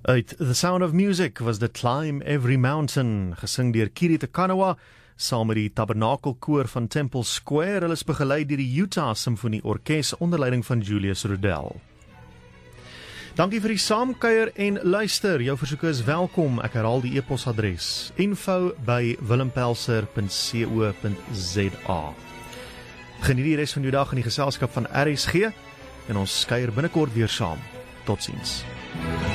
Uit The Sound of Music was The Climb Every Mountain, gesing deur Kiri Te Kanawa, saam met die Tabernakelkoor van Temple Square. Hulle is begeleid deur die Utah Symphony Orkees onder leiding van Julius Rodel. Dankie vir die saamkuier en luister. Jou versoeke is welkom. Ek herhaal die e-posadres: info@willempelser.co.za. Geniet die res van jou dag in die geselskap van RSG en ons kuier binnekort weer saam. Totsiens.